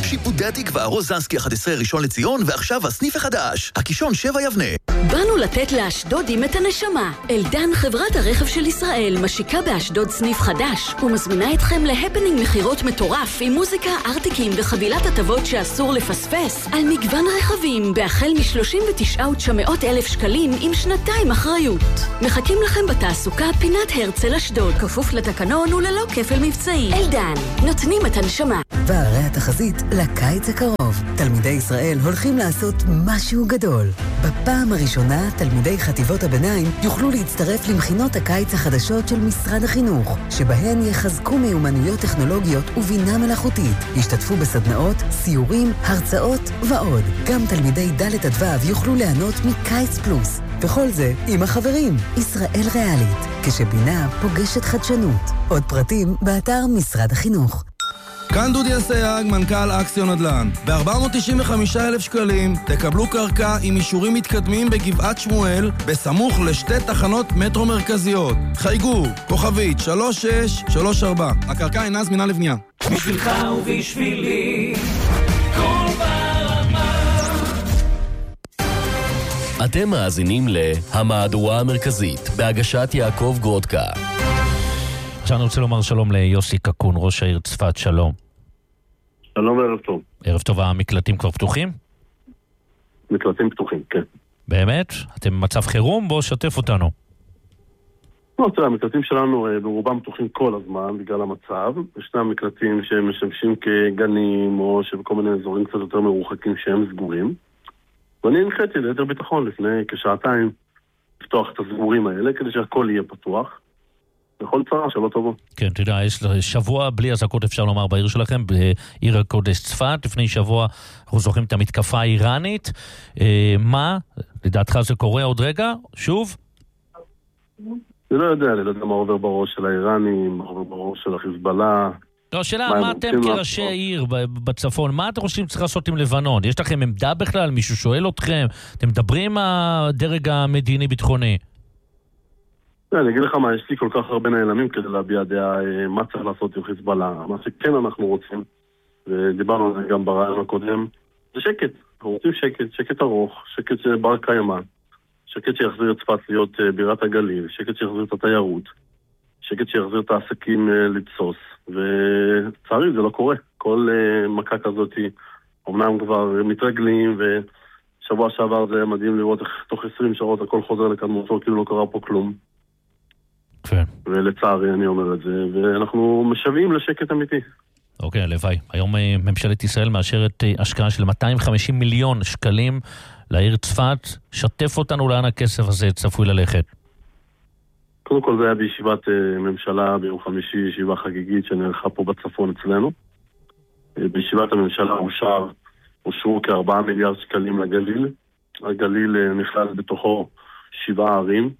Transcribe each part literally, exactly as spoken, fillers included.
שיפודי התקווה, רוזנסקי אחת עשרה ראשון לציון, ועכשיו הסניף החדש, הקישון שבע יבנה. באנו לתת לאשדודים את הנשמה. אלדן, חברת הרכב של ישראל, משיקה באשדוד סניף חדש, ומזמינה אתכם להפנינג מחירות מטורף עם מוזיקה, ארטיקים וחבילת הטבות שאסור לפספס על מגוון רכבים, בהחל מ-שלושים ותשעה אלף תשע מאות שקלים עם שנתיים אחריות. מחכים לכם בתעסוקה פינת הרצל אשדוד, כפוף לתקנון וללא כפל מבצעי. אלדן, נותנים את הנשמה. והרי התחזית לקיץ הקרוב. תלמידי ישראל הולכים לעשות משהו גדול. בפעם הראשונה, תלמידי חטיבות הביניים יוכלו להצטרף למכינות הקיץ החדשות של משרד החינוך, שבהן יחזקו מיומנויות טכנולוגיות ובינה מלאכותית. ישתתפו בסדנאות, סיורים, הרצאות ועוד. גם תלמידי ד' עד ו' יוכלו ליהנות מקיץ פלוס. וכל זה עם החברים. ישראל ריאלית, כשבינה פוגשת חדשנות. עוד פרטים באתר משרד החינוך. כאן דודי אסייג, מנכ"ל אקסיון נדל"ן. ב-ארבע מאות תשעים וחמישה אלף שקלים תקבלו קרקע עם אישורים מתקדמים בגבעת שמואל, בסמוך לשתי תחנות מטרו מרכזיות. חייגו, כוכבית שלוש שש שלוש ארבע. הקרקע אינה זמינה לבנייה. בשבילך ובשבילי כל ברמה. אתם מאזינים להמהדורה המרכזית בהגשת יעקב גרודקה. עכשיו אני רוצה לומר שלום ליוסי קקון, ראש העיר צפת. שלום. שלום וערב טוב. ערב טוב. המקלטים כבר פתוחים? מקלטים פתוחים, כן. באמת? אתם במצב חירום? בואו שתף אותנו. לא, תראה, המקלטים שלנו ברובם פתוחים כל הזמן בגלל המצב. ישנם מקלטים שהם משמשים כגנים או שבכל מיני אזורים קצת יותר מרוחקים שהם סגורים. ואני הנחיתי ליתר ביטחון לפני כשעתיים לפתוח את הסגורים האלה כדי שהכל יהיה פתוח. בכל צרה שלא טובו. כן, תדע, יש שבוע בלי הזעקות אפשר לומר בעיר שלכם, בעיר הקודש צפת. לפני שבוע אנחנו זוכרים את המתקפה האיראנית. אה, מה? לדעתך זה קורה עוד רגע? שוב? אני לא יודע, אני לא יודע מה עובר בראש של האיראנים, מה עובר בראש של החיזבאללה. לא, שאלה, מה, מה אתם כראשי העיר בצפון, מה אתם חושבים שצריך לעשות עם לבנון? יש לכם עמדה בכלל? מישהו שואל אתכם? אתם מדברים עם הדרג המדיני-ביטחוני? אני אגיד לך מה, יש לי כל כך הרבה נעלמים כדי להביע דעה מה צריך לעשות עם חיזבאללה. מה שכן אנחנו רוצים, ודיברנו על זה גם ברעיון הקודם, זה שקט. אנחנו רוצים שקט, שקט ארוך, שקט בר קיימא, שקט שיחזיר את צפת להיות בירת הגליל, שקט שיחזיר את התיירות, שקט שיחזיר את העסקים לבסוס, וצערי זה לא קורה. כל מכה כזאת, אמנם כבר מתרגלים, ושבוע שעבר זה מדהים לראות איך תוך עשרים שעות הכל חוזר לקדמותו, כאילו לא קרה פה כלום. כן. ולצערי אני אומר את זה, ואנחנו משוועים לשקט אמיתי. אוקיי, הלוואי. היום ממשלת ישראל מאשרת השקעה של מאתיים וחמישים מיליון שקלים לעיר צפת. שתף אותנו לאן הכסף הזה צפוי ללכת. קודם כל זה היה בישיבת ממשלה ביום חמישי, ישיבה חגיגית שנערכה פה בצפון אצלנו. בישיבת הממשלה אושר, אושרו כארבעה מיליארד שקלים לגליל. הגליל נכלל בתוכו שבעה ערים.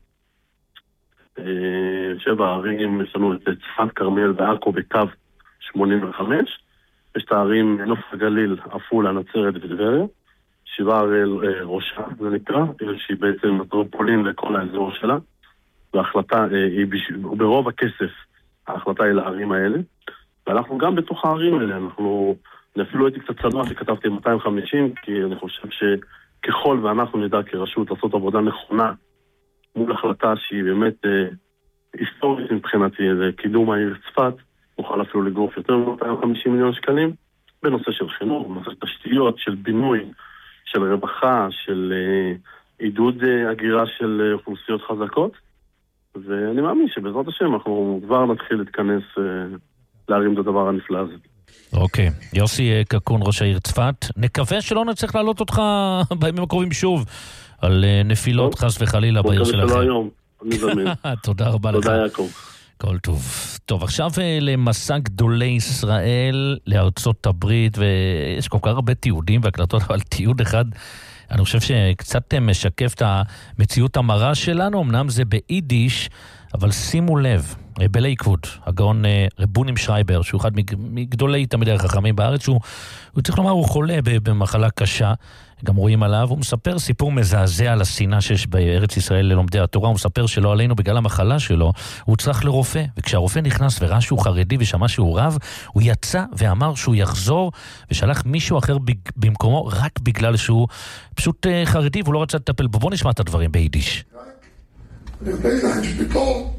שבע ערים, יש לנו את צפת, כרמיאל ועכו בקו שמונים וחמש. יש את הערים נוף הגליל, עפולה, נצרת וטבריה. שבעה ערי ראשה, זה נקרא, שהיא בעצם מטרופולין לכל האזור שלה. וההחלטה היא ברוב הכסף, ההחלטה היא לערים האלה. ואנחנו גם בתוך הערים האלה, אנחנו אפילו הייתי קצת צנוע שכתבתי מאתיים וחמישים, כי אני חושב שככל ואנחנו נדע כרשות לעשות עבודה נכונה מול החלטה שהיא באמת אה, היסטורית מבחינתי, זה קידום העיר צפת, נוכל אפילו לגרוף יותר מ-מאתיים וחמישים מיליון שקלים, בנושא של חינוך, בנושא של תשתיות, של בינוי, של רווחה, של אה, עידוד אה, הגירה של אה, אוכלוסיות חזקות, ואני מאמין שבעזרת השם אנחנו כבר נתחיל להתכנס אה, להרים את הדבר הנפלא הזה. אוקיי, יוסי קקון, ראש העיר צפת. נקווה שלא נצטרך להעלות אותך בימים הקרובים שוב על נפילות חס וחלילה בעיר שלכם. נקווה שלא היום, אני זמין. תודה רבה לך. תודה יעקב. כל טוב. טוב, עכשיו למסע גדולי ישראל לארצות הברית, ויש כל כך הרבה תיעודים והקלטות, אבל תיעוד אחד אני חושב שקצת משקף את המציאות המרה שלנו. אמנם זה ביידיש, אבל שימו לב, בלייקווד, הגאון רבונים שרייבר, שהוא אחד מגדולי תלמידי החכמים בארץ, שהוא, הוא צריך לומר, הוא חולה במחלה קשה, גם רואים עליו, הוא מספר סיפור מזעזע על השנאה שיש בארץ ישראל ללומדי התורה, הוא מספר שלא עלינו בגלל המחלה שלו, הוא צריך לרופא, וכשהרופא נכנס וראה שהוא חרדי ושמע שהוא רב, הוא יצא ואמר שהוא יחזור, ושלח מישהו אחר במקומו רק בגלל שהוא פשוט חרדי, והוא לא רצה לטפל בו. בוא נשמע את הדברים ביידיש. אני יודע לך שפתאום,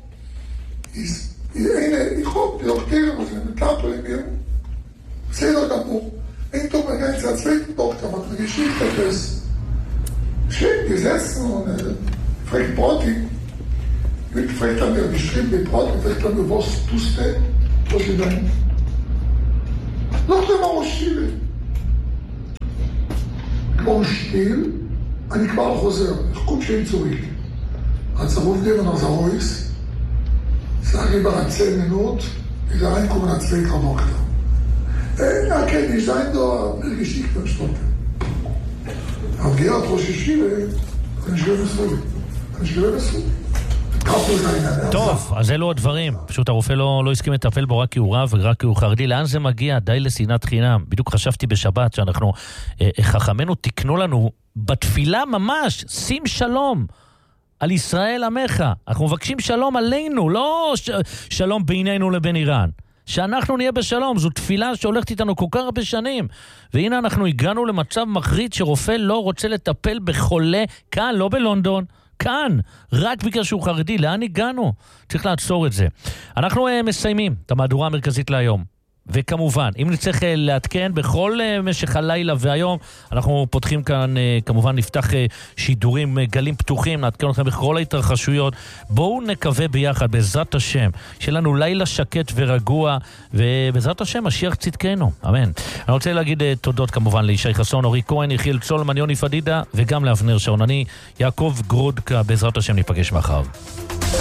הנה, איכות, דוקטיר, מטפל עם יום, בסדר גמור. אין טוב בעניין זה עצמית דוקטר, אבל מרגישים תפס. שגזסנו, פרק פרוטי, ופרק תמיר משרים בפרוטי, ופרק תמיר ווס טוסטה, לא שדיים. לא יודע מה ראשילה. כמו שתיל, אני כבר חוזר, חכום שאין צוריק. הצרוב דיון הרזרויס, צערי ברצי מנות, וזה אין כמו נצלי קרמוקטר. Ja, kijk, die zijn door Belgische gestorben. Auf die Art Rosh Hashiva, אני שואל מסורי. אני שואל מסורי. טוב, אז אלו הדברים. פשוט הרופא לא, לא הסכים לטפל בו רק כי הוא רב ורק כי הוא חרדי. לאן זה מגיע? די לשנאת חינם. בדיוק חשבתי בשבת שאנחנו, אה, חכמנו תקנו לנו בתפילה ממש, שים שלום על ישראל עמך. אנחנו מבקשים שלום עלינו, לא ש... שלום בינינו לבין איראן. שאנחנו נהיה בשלום, זו תפילה שהולכת איתנו כל כך הרבה שנים. והנה אנחנו הגענו למצב מחריד שרופא לא רוצה לטפל בחולה כאן, לא בלונדון, כאן, רק בגלל שהוא חרדי. לאן הגענו? צריך לעצור את זה. אנחנו uh, מסיימים את המהדורה המרכזית להיום. וכמובן, אם נצטרך לעדכן בכל משך הלילה והיום, אנחנו פותחים כאן, כמובן נפתח שידורים, גלים פתוחים, נעדכן אתכם בכל ההתרחשויות. בואו נקווה ביחד, בעזרת השם, שיהיה לנו לילה שקט ורגוע, ובעזרת השם, משיח צדקנו. אמן. אני רוצה להגיד תודות כמובן לישי חסון, אורי כהן, יחיאל צולמן, יוני פדידה, וגם לאבנר שעון. אני, יעקב גרודקה, בעזרת השם ניפגש מחר.